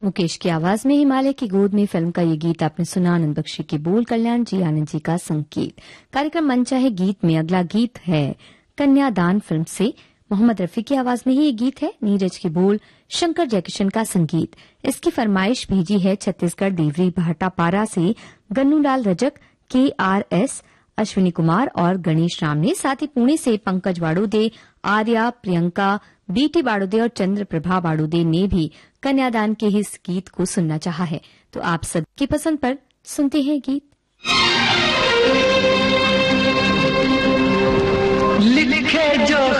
मुकेश की आवाज में हिमालय की गोद में फिल्म का ये गीत आपने सुना। आनंद बख्शी के बोल, कल्याण जी आनंद जी का संगीत। कार्यक्रम मनचाहे गीत में अगला गीत है कन्यादान फिल्म से। मोहम्मद रफी की आवाज में ही ये गीत है। नीरज के बोल, शंकर जयकिशन का संगीत। इसकी फरमाइश भेजी है छत्तीसगढ़ देवरी भाटापारा से गन्नूलाल रजक, KRS, अश्विनी कुमार और गणेश राम ने। साथ ही पुणे से पंकज बाड़ोदे, आर्या, प्रियंका, BT बाड़ोदे और चंद्र प्रभा बाड़ोदे ने भी कन्यादान के इस गीत को सुनना चाहा है। तो आप सबकी पसंद पर सुनते हैं गीत। लिखे जो